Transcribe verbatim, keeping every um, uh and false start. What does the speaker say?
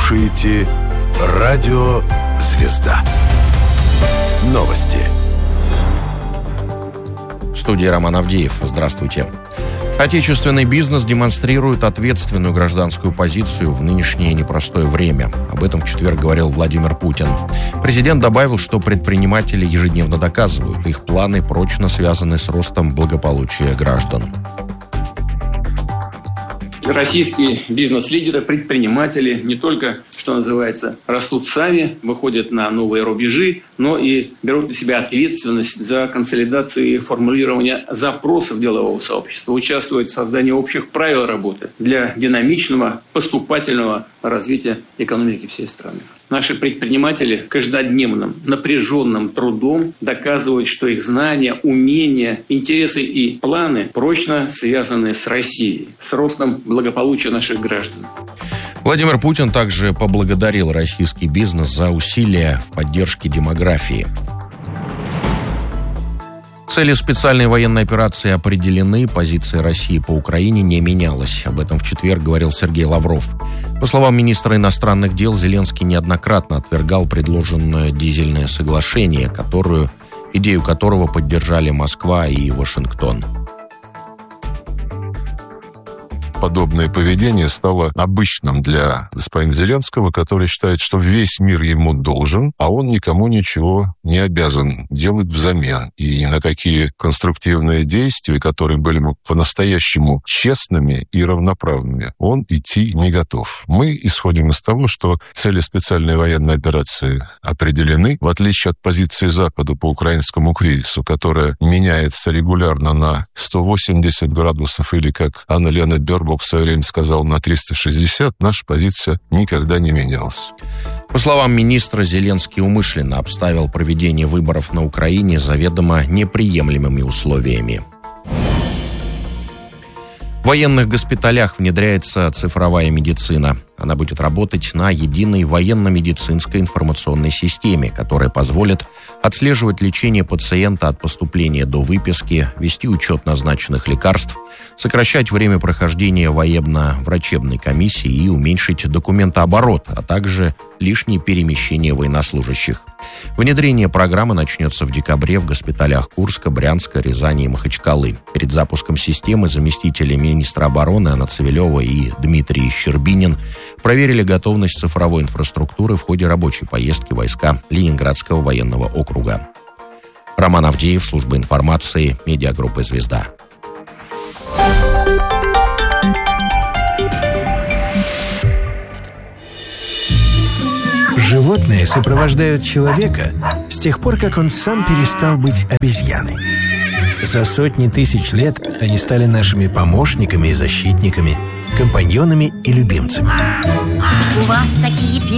слушаете «Радио Звезда». Новости. В студии Роман Авдеев. Здравствуйте. Отечественный бизнес демонстрирует ответственную гражданскую позицию в нынешнее непростое время. Об этом в четверг говорил Владимир Путин. Президент добавил, что предприниматели ежедневно доказывают, их планы прочно связаны с ростом благополучия граждан. Российские бизнес-лидеры, предприниматели не только, что называется, растут сами, выходят на новые рубежи, но и берут на себя ответственность за консолидацию и формулирование запросов делового сообщества, участвуют в создании общих правил работы для динамичного, поступательного развития экономики всей страны. Наши предприниматели каждодневным напряженным трудом доказывают, что их знания, умения, интересы и планы прочно связаны с Россией, с ростом благополучия наших граждан. Владимир Путин также поблагодарил российский бизнес за усилия в поддержке демографии. Цели специальной военной операции определены, позиция России по Украине не менялась. Об этом в четверг говорил Сергей Лавров. По словам министра иностранных дел, Зеленский неоднократно отвергал предложенное дизельное соглашение, которую, идею которого поддержали Москва и Вашингтон. Подобное поведение стало обычным для господина Зеленского, который считает, что весь мир ему должен, а он никому ничего не обязан делать взамен. И ни на какие конструктивные действия, которые были бы по-настоящему честными и равноправными, он идти не готов. Мы исходим из того, что цели специальной военной операции определены, в отличие от позиции Запада по украинскому кризису, которая меняется регулярно на сто восемьдесят градусов или, как Анна-Лена Бербок в свое время сказал, на триста шестьдесят, наша позиция никогда не менялась. По словам министра, Зеленский умышленно обставил проведение выборов на Украине заведомо неприемлемыми условиями. В военных госпиталях внедряется цифровая медицина. Она будет работать на единой военно-медицинской информационной системе, которая позволит отслеживать лечение пациента от поступления до выписки, вести учет назначенных лекарств, сокращать время прохождения военно-врачебной комиссии и уменьшить документооборот, а также лишние перемещения военнослужащих. Внедрение программы начнется в декабре в госпиталях Курска, Брянска, Рязани и Махачкалы. Перед запуском системы заместители министра обороны Анна Цивилева и Дмитрий Щербинин проверили готовность цифровой инфраструктуры в ходе рабочей поездки войска Ленинградского военного округа. Роман Авдеев, служба информации, медиагруппа «Звезда». Животные сопровождают человека с тех пор, как он сам перестал быть обезьяной. За сотни тысяч лет они стали нашими помощниками и защитниками, компаньонами и любимцами. У вас такие